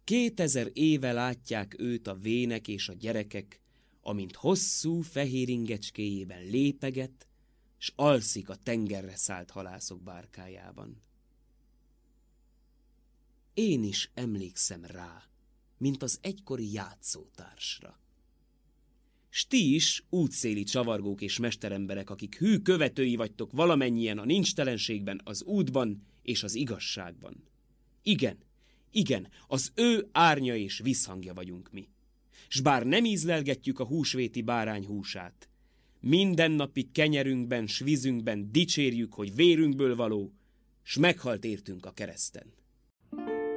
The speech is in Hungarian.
2000 éve látják őt a vének és a gyerekek, amint hosszú fehér ingecskéjében lépeget, s alszik a tengerre szállt halászok bárkájában. Én is emlékszem rá, mint az egykori játszótársra. S ti is, útszéli csavargók és mesteremberek, akik hű követői vagytok valamennyien a nincstelenségben, az útban és az igazságban. Igen, az ő árnya és visszhangja vagyunk mi. S bár nem ízlelgetjük a húsvéti bárány húsát, mindennapi kenyerünkben s vízünkben dicsérjük, hogy vérünkből való, s meghalt értünk a kereszten.